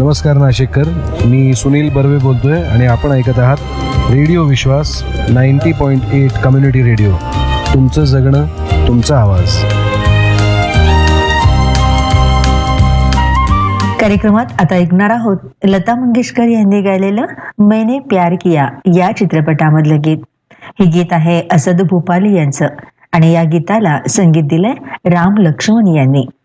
नमस्कार नाशिककर, मी सुनील बर्वे बोलतोय आणि आपण ऐकत आहात रेडिओ विश्वास 90.8 कम्युनिटी रेडिओ. तुमचं जगणं, तुमचा आवाज. कार्यक्रमात आता ऐकणार आहोत लता मंगेशकर यांनी गायलेलं मैंने प्यार किया या चित्रपटामधलं गीत. हे गीत आहे असद भूपाली यांचं आणि या गीताला संगीत दिलंय राम लक्ष्मण यांनी.